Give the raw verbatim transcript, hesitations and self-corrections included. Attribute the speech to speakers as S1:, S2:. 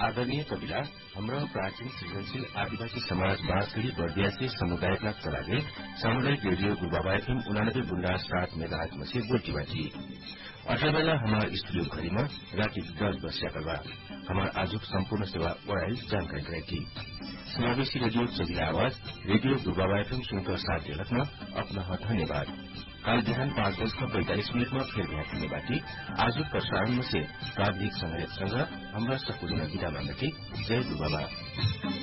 S1: आदरणीय कविता हाम्रो प्राचीन सृजनशील आदिवासी समाज बाँसगढ़ी बर्दियासी सामुदायिक चलागे सामुदायिक रेडियो गुरुबाबा एफएम उनानब्बे बुंडा सात मेगाहर्ज में से बोलती बाटी अठारह बेला हमारे स्टूडियो घड़ी में राति दस बजे करवा हमारे आजुक संपूर्ण सेवा ओराइल जानकारी करेगी समावेशी रेडियो सभी आवाज रेडियो गुरुबाबा एफएम सुनकर साथ झलक में अपना धन्यवाद काल बिहान पांच बजकर पैंतालीस मिनट में फिर भेट हुने बाटी आज प्रसारण में से प्राविधिक संघ हमारा सकुलना गीता मांगती जय गुरुबाबा।